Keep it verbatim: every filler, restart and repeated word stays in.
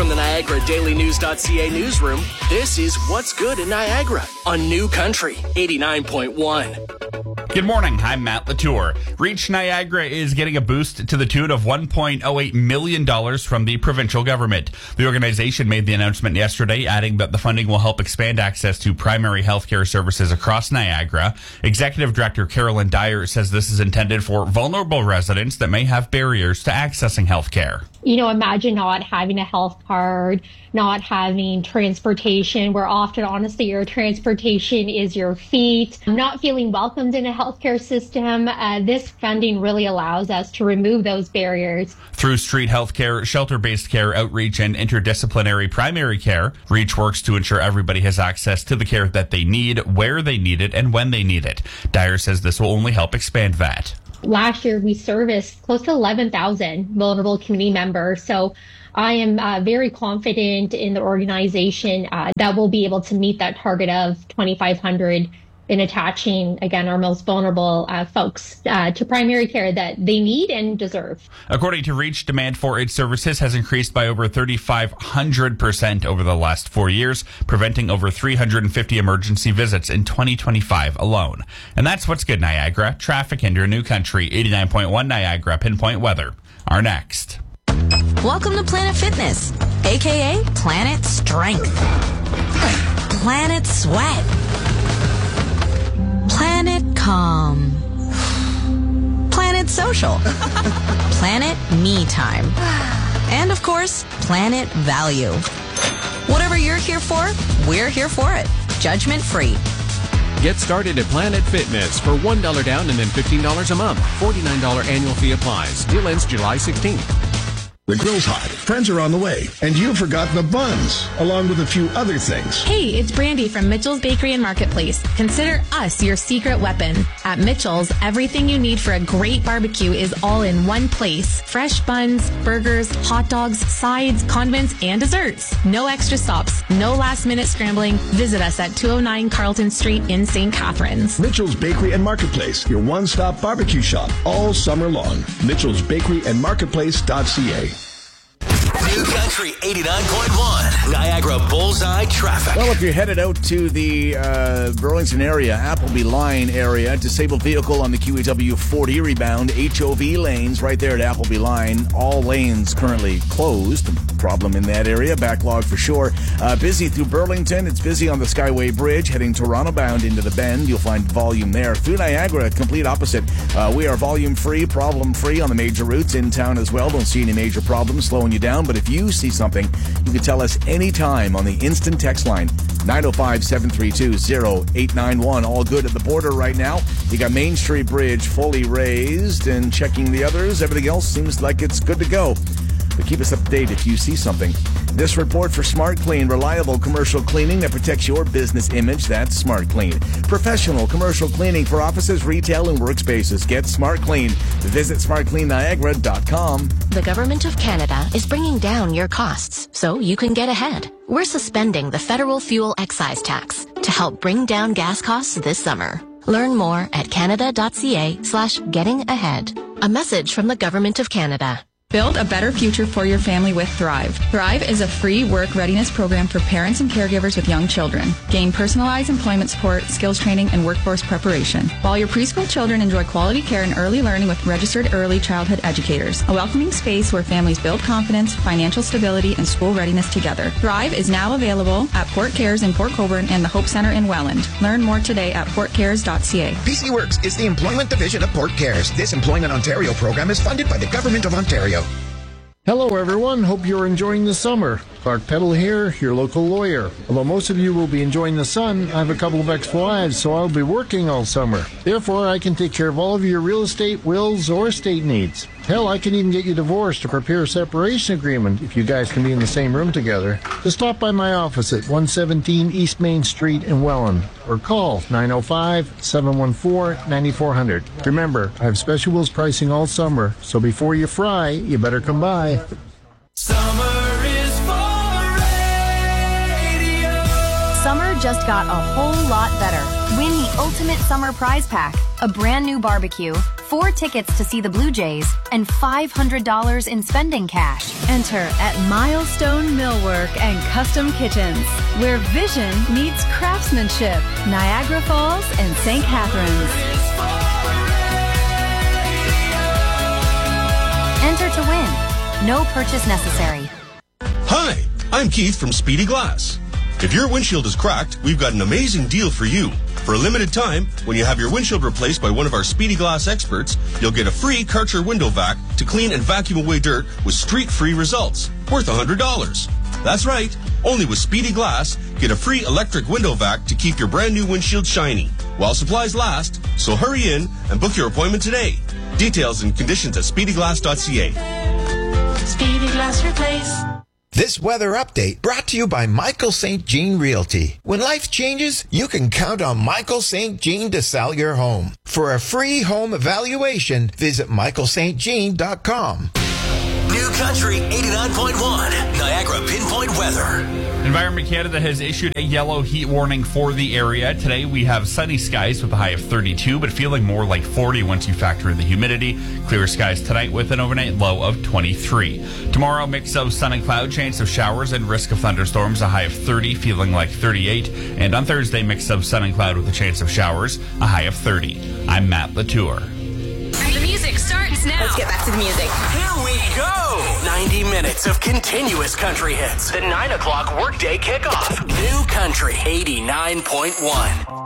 From the Niagara Daily News dot C A newsroom, this is What's Good in Niagara on New Country eighty-nine point one. Good morning. I'm Matt Latour. Reach Niagara is getting a boost to the tune of one point oh eight million dollars from the provincial government. The organization made the announcement yesterday, adding that the funding will help expand access to primary health care services across Niagara. Executive Director Carolyn Dyer says this is intended for vulnerable residents that may have barriers to accessing health care. You know, imagine not having a health card, not having transportation, where often, honestly, your transportation is your feet, not feeling welcomed in a healthcare system. Uh, this funding really allows us to remove those barriers. Through street health care, shelter-based care, outreach, and interdisciplinary primary care, REACH works to ensure everybody has access to the care that they need, where they need it, and when they need it. Dyer says this will only help expand that. Last year, we serviced close to eleven thousand vulnerable community members. So I am uh, very confident in the organization uh, that we'll be able to meet that target of twenty-five hundred in attaching, again, our most vulnerable uh, folks uh, to primary care that they need and deserve. According to REACH, demand for its services has increased by over thirty-five hundred percent over the last four years, preventing over three hundred fifty emergency visits in twenty twenty-five alone. And that's What's Good Niagara. Traffic in your New Country eighty-nine point one Niagara Pinpoint Weather are next. Welcome to Planet Fitness, a k a. Planet Strength, Planet Sweat, Planet Calm, Planet Social, Planet Me Time, and of course, Planet Value. Whatever you're here for, we're here for it. Judgment free. Get started at Planet Fitness for one dollar down and then fifteen dollars a month. forty-nine dollars annual fee applies. Deal ends July sixteenth. The grill's hot, friends are on the way, and you've forgotten the buns, along with a few other things. Hey, it's Brandy from Mitchell's Bakery and Marketplace. Consider us your secret weapon. At Mitchell's, everything you need for a great barbecue is all in one place. Fresh buns, burgers, hot dogs, sides, condiments, and desserts. No extra stops, no last-minute scrambling. Visit us at two oh nine Carlton Street in Saint Catharines. Mitchell's Bakery and Marketplace, your one-stop barbecue shop all summer long. Mitchell's Bakery and Marketplace dot C A. New Country eighty-nine point one, Niagara Bullseye Traffic. Well, if you're headed out to the uh, Burlington area, Appleby Line area, disabled vehicle on the Q E W forty rebound, H O V lanes right there at Appleby Line. All lanes currently closed. Problem in that area, backlog for sure. Uh, busy through Burlington. It's busy on the Skyway Bridge, heading Toronto bound into the Bend. You'll find volume there. Through Niagara, complete opposite. Uh, we are volume free, problem free on the major routes in town as well. Don't see any major problems slowing you down. But if you see something, you can tell us anytime on the instant text line, nine oh five, seven three two, oh eight nine one. All good at the border right now. You got Main Street Bridge fully raised, and checking the others, everything else seems like it's good to go. But keep us up to date if you see something. This report for Smart Clean, reliable commercial cleaning that protects your business image. That's Smart Clean. Professional commercial cleaning for offices, retail, and workspaces. Get Smart Clean. Visit smart clean niagara dot com. The Government of Canada is bringing down your costs so you can get ahead. We're suspending the federal fuel excise tax to help bring down gas costs this summer. Learn more at canada dot c a slash getting ahead. A message from the Government of Canada. Build a better future for your family with Thrive. Thrive is a free work readiness program for parents and caregivers with young children. Gain personalized employment support, skills training, and workforce preparation, while your preschool children enjoy quality care and early learning with registered early childhood educators. A welcoming space where families build confidence, financial stability, and school readiness together. Thrive is now available at Port Cares in Port Colborne and the Hope Center in Welland. Learn more today at port cares dot c a. P C Works is the employment division of Port Cares. This Employment Ontario program is funded by the Government of Ontario. Hello everyone, hope you're enjoying the summer. Clark Peddle here, your local lawyer. Although most of you will be enjoying the sun, I have a couple of ex-wives, so I'll be working all summer. Therefore, I can take care of all of your real estate, wills, or estate needs. Hell, I can even get you divorced or prepare a separation agreement if you guys can be in the same room together. Just stop by my office at one seventeen East Main Street in Welland or call nine oh five, seven one four, nine four zero zero. Remember, I have special wills pricing all summer, so before you fry, you better come by. Summer is for radio. Summer just got a whole lot better. Win the Ultimate Summer Prize Pack, a brand new barbecue, four tickets to see the Blue Jays, and five hundred dollars in spending cash. Enter at Milestone Millwork and Custom Kitchens, where vision meets craftsmanship. Niagara Falls and Saint Catharines. Enter to win. No purchase necessary. Hi, I'm Keith from Speedy Glass. If your windshield is cracked, we've got an amazing deal for you. For a limited time, when you have your windshield replaced by one of our Speedy Glass experts, you'll get a free Karcher window vac to clean and vacuum away dirt with streak-free results, worth one hundred dollars. That's right. Only with Speedy Glass, get a free electric window vac to keep your brand new windshield shiny while supplies last. So hurry in and book your appointment today. Details and conditions at speedy glass dot c a. Speedy Glass Replace. This weather update brought to you by Michael Saint Jean Realty. When life changes, you can count on Michael Saint Jean to sell your home. For a free home evaluation, visit michael st jean dot com. New Country eighty-nine point one, Niagara Pinpoint Weather. Environment Canada has issued a yellow heat warning for the area. Today we have sunny skies with a high of thirty-two, but feeling more like forty once you factor in the humidity. Clear skies tonight with an overnight low of twenty-three. Tomorrow, mix of sun and cloud, chance of showers and risk of thunderstorms, a high of thirty, feeling like thirty-eight. And on Thursday, mix of sun and cloud with a chance of showers, a high of thirty. I'm Matt Latour. The music starts now. Let's get back to the music. Here we go. ninety minutes of continuous country hits. The nine o'clock workday kickoff. New Country eighty-nine point one.